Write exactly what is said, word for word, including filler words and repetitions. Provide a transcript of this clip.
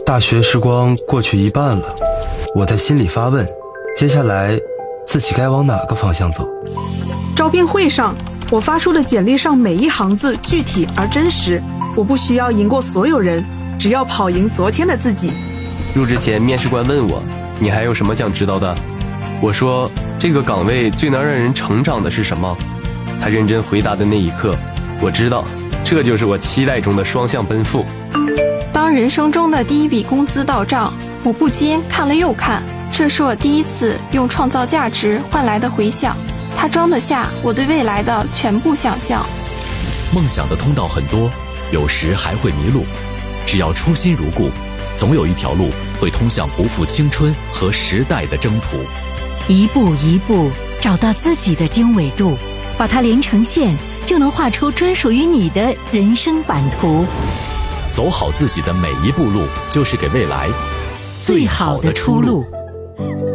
大学时光过去一半了，我在心里发问，接下来自己该往哪个方向走？ 招聘会上，我发出的简历上每一行字具体而真实，我不需要赢过所有人，只要跑赢昨天的自己。 入职前，面试官问我，你还有什么想知道的？我说，这个岗位最能让人成长的是什么？他认真回答的那一刻，我知道，这就是我期待中的双向奔赴。 当人生中的第一笔工资到账，我不禁看了又看，这是我第一次用创造价值换来的回响，它装得下我对未来的全部想象。 梦想的通道很多，有时还会迷路，只要初心如故，总有一条路会通向不负青春和时代的征途。 一步一步找到自己的经纬度，把它连成线，就能画出专属于你的人生版图。 走好自己的每一步路，就是给未来最好的出路。